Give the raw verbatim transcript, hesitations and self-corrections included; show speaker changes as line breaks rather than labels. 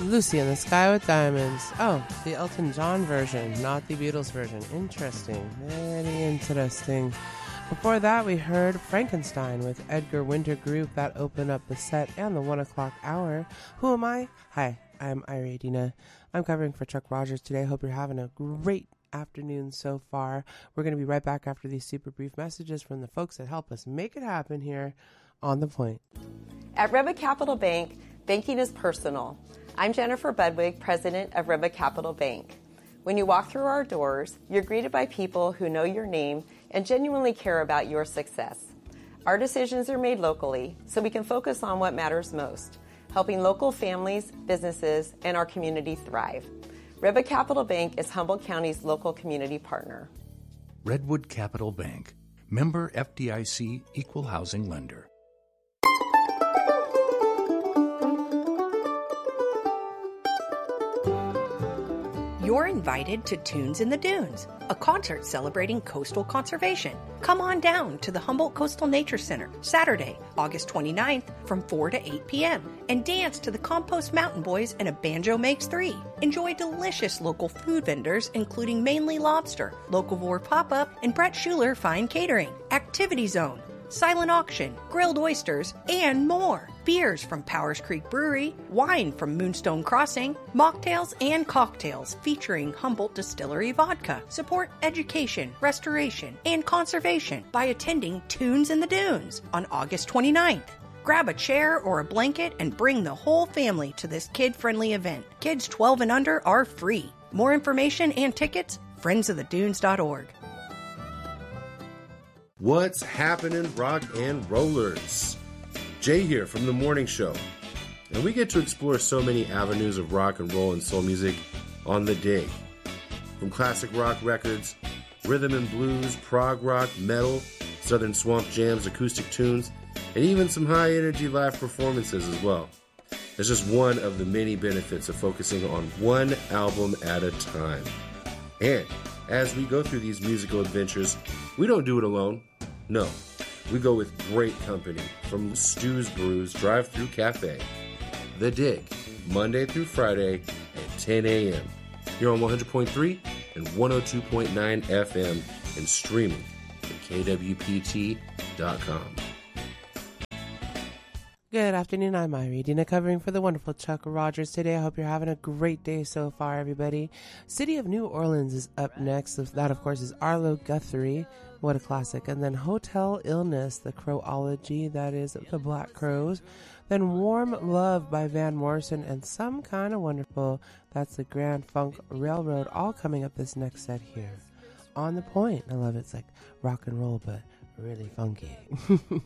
Lucy in the Sky with Diamonds. Oh, the Elton John version, not the Beatles version. Interesting. Very interesting. Before that, we heard Frankenstein with Edgar Winter Group. That opened up the set and the one o'clock hour. Who am I? Hi, I'm Ira Dina. I'm covering for Chuck Rogers today. Hope you're having a great afternoon so far. We're going to be right back after these super brief messages from the folks that help us make it happen here on The Point.
At Rebbe Capital Bank, banking is personal. I'm Jennifer Budwig, president of Rebbe Capital Bank. When you walk through our doors, you're greeted by people who know your name and genuinely care about your success. Our decisions are made locally, so we can focus on what matters most, helping local families, businesses, and our community thrive. Rebbe Capital Bank is Humboldt County's local community partner.
Redwood Capital Bank, member F D I C, equal housing lender.
You're invited to Tunes in the Dunes, a concert celebrating coastal conservation. Come on down to the Humboldt Coastal Nature Center Saturday, August twenty-ninth from four to eight p.m. and dance to the Compost Mountain Boys and A Banjo Makes Three. Enjoy delicious local food vendors including Mainly Lobster, Locavore Pop-Up, and Brett Schuler Fine Catering. Activity Zone, silent auction, grilled oysters, and more. Beers from Powers Creek Brewery, wine from Moonstone Crossing, mocktails and cocktails featuring Humboldt Distillery Vodka. Support education, restoration, and conservation by attending Tunes in the Dunes on August twenty-ninth. Grab a chair or a blanket and bring the whole family to this kid-friendly event. Kids twelve and under are free. More information and tickets, friends of the dunes dot org.
What's happening, rock and rollers? Jay here from The Morning Show. And we get to explore so many avenues of rock and roll and soul music on The Dig. From classic rock records, rhythm and blues, prog rock, metal, southern swamp jams, acoustic tunes, and even some high-energy live performances as well. It's just one of the many benefits of focusing on one album at a time. And as we go through these musical adventures, we don't do it alone. No, we go with great company from Stu's Brews Drive-Thru Cafe. The Dig, Monday through Friday at ten a.m. Here on one hundred point three and one oh two point nine F M and streaming at K W P T dot com.
Good afternoon, I'm Ira Dina covering for the wonderful Chuck Rogers today. I hope you're having a great day so far, everybody. City of New Orleans is up next. That, of course, is Arlo Guthrie. What a classic. And then Hotel Illness, the Crowology, that is the Black Crowes. Then Warm Love by Van Morrison and Some Kind of Wonderful. That's the Grand Funk Railroad, all coming up this next set here. On The Point. I love it. It's like rock and roll, but really funky.